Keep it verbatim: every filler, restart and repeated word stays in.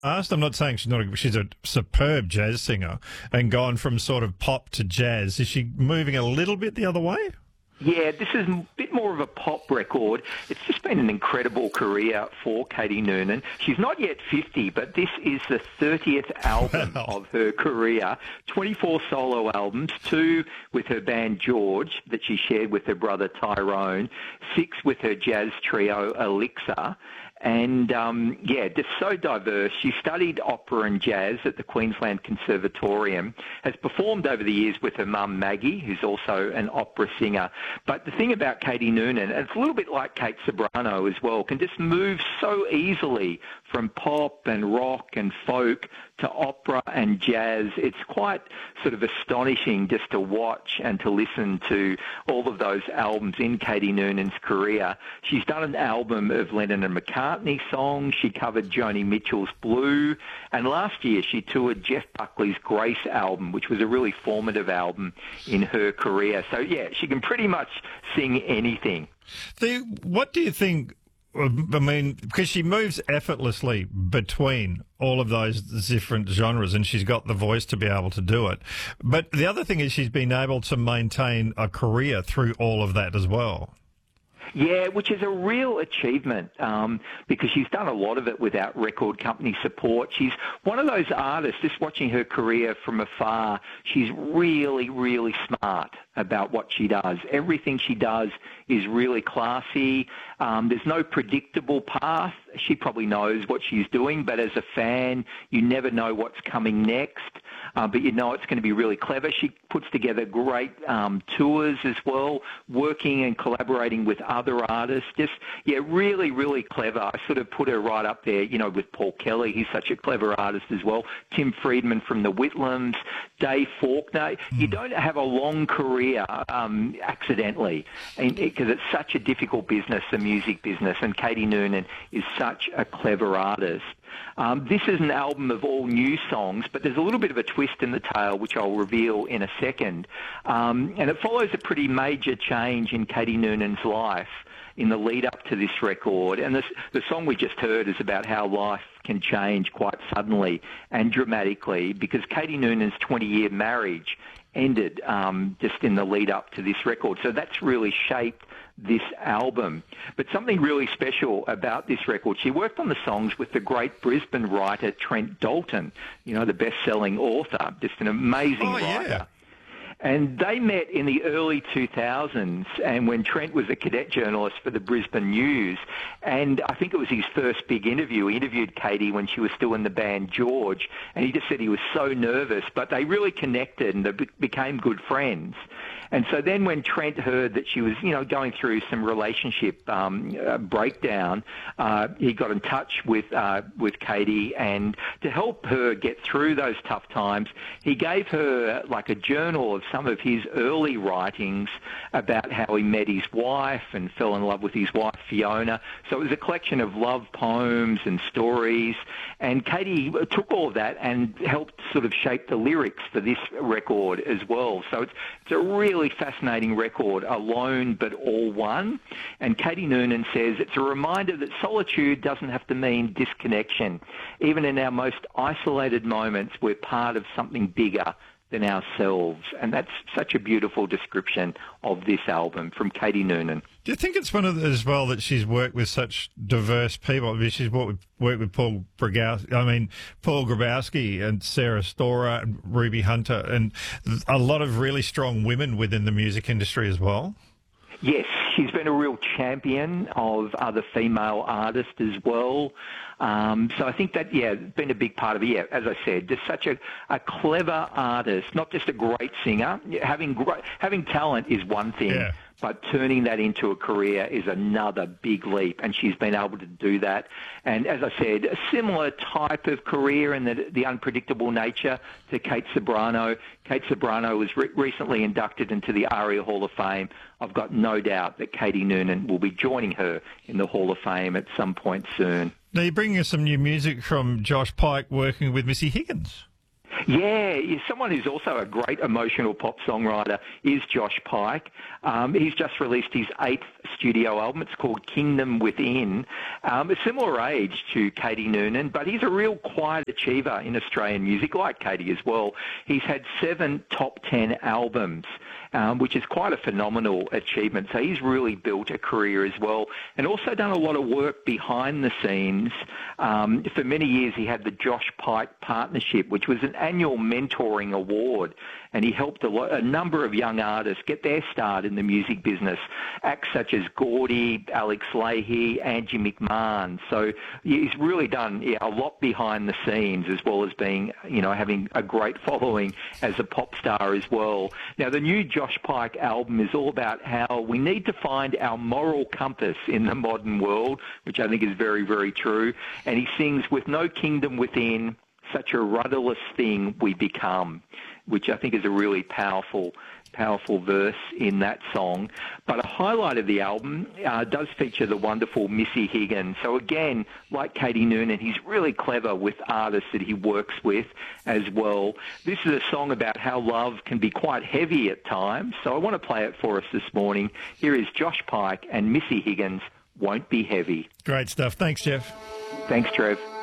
I'm not saying she's not. A, she's a superb jazz singer, and gone from sort of pop to jazz. Is she moving a little bit the other way? Yeah, this is a bit more of a pop record. It's just been an incredible career for Katie Noonan. She's not yet fifty, but this is the thirtieth album Wow. of her career. twenty-four solo albums, two with her band George that she shared with her brother Tyrone, six with her jazz trio Elixir. And, um, yeah, just so diverse. She studied opera and jazz at the Queensland Conservatorium, has performed over the years with her mum Maggie, who's also an opera singer. But the thing about Katie Noonan, and it's a little bit like Kate Ceberano as well, can just move so easily from pop and rock and folk to opera and jazz. It's quite sort of astonishing just to watch and to listen to all of those albums in Katie Noonan's career. She's done an album of Lennon and McCartney songs. She covered Joni Mitchell's Blue. And last year she toured Jeff Buckley's Grace album, which was a really formative album in her career. So, yeah, she can pretty much sing anything. The, what do you think? I mean, because she moves effortlessly between all of those different genres, and she's got the voice to be able to do it. But the other thing is she's been able to maintain a career through all of that as well. Yeah, which is a real achievement um, because she's done a lot of it without record company support. She's one of those artists, just watching her career from afar, she's really, really smart about what she does. Everything she does is really classy. Um, there's no predictable path. She probably knows what she's doing, but as a fan, you never know what's coming next. Uh, but you know it's going to be really clever. She puts together great um, tours as well, working and collaborating with other artists. Just, yeah, really, really clever. I sort of put her right up there, you know, with Paul Kelly. He's such a clever artist as well. Tim Friedman from the Whitlams, Dave Faulkner. Mm. You don't have a long career um, accidentally because it's such a difficult business, the music business, and Katie Noonan is such a clever artist. Um, this is an album of all new songs, but there's a little bit of a twist in the tale, which I'll reveal in a second. Um, and it follows a pretty major change in Katie Noonan's life in the lead up to this record. And this, the song we just heard is about how life can change quite suddenly and dramatically because Katie Noonan's twenty-year marriage ended um, just in the lead up to this record. So that's really shaped this album. But something really special about this record, she worked on the songs with the great Brisbane writer Trent Dalton, you know, the best-selling author, just an amazing oh, writer. Yeah. And they met in the early two thousands, and when Trent was a cadet journalist for the Brisbane News, and I think it was his first big interview. He interviewed Katie when she was still in the band George, and he just said he was so nervous, but they really connected and they be- became good friends. And so then when Trent heard that she was, you know, going through some relationship um, uh, breakdown, uh, he got in touch with uh, with Katie, and to help her get through those tough times, he gave her like a journal of some of his early writings about how he met his wife and fell in love with his wife, Fiona. So it was a collection of love poems and stories, and Katie took all of that and helped sort of shape the lyrics for this record as well. So it's, it's a really fascinating record, Alone but All One. And Katie Noonan says it's a reminder that solitude doesn't have to mean disconnection. Even in our most isolated moments, we're part of something bigger than ourselves. And that's such a beautiful description of this album from Katie Noonan. Do you think it's one of the, as well that she's worked with such diverse people? I mean, she's worked with, worked with Paul Grabowski, I mean, Paul Grabowski and Sarah Storer and Ruby Hunter, and a lot of really strong women within the music industry as well? Yes, she's been a real champion of other female artists as well. Um, so I think that, yeah, been a big part of it. Yeah, as I said, just such a, a clever artist, not just a great singer. Having great, having talent is one thing, yeah. But turning that into a career is another big leap, and she's been able to do that. And as I said, a similar type of career in the, the unpredictable nature to Kate Ceberano. Kate Ceberano was re- recently inducted into the ARIA Hall of Fame. I've got no doubt that Katie Noonan will be joining her in the Hall of Fame at some point soon. Now, you're bringing us some new music from Josh Pike working with Missy Higgins. Yeah, someone who's also a great emotional pop songwriter is Josh Pike. Um, he's just released his eighth studio album. It's called Kingdom Within. Um, a similar age to Katie Noonan, but he's a real quiet achiever in Australian music, like Katie as well. He's had seven top ten albums, um, which is quite a phenomenal achievement. So he's really built a career as well, and also done a lot of work behind the scenes. Um, for many years, he had the Josh Pike Partnership, which was an annual mentoring award, and he helped a, lot, a number of young artists get their start in the music business. Acts such as Gordy, Alex Leahy, Angie McMahon. So he's really done yeah, a lot behind the scenes, as well as being, you know, having a great following as a pop star as well. Now, the new Josh Pike album is all about how we need to find our moral compass in the modern world, which I think is very, very true. And he sings, "With no kingdom within, such a rudderless thing we become," which I think is a really powerful, powerful verse in that song. But a highlight of the album uh, does feature the wonderful Missy Higgins. So again, like Katie Noonan, he's really clever with artists that he works with as well. This is a song about how love can be quite heavy at times. So I want to play it for us this morning. Here is Josh Pike and Missy Higgins, "Won't Be Heavy." Great stuff. Thanks, Jeff. Thanks, Trev.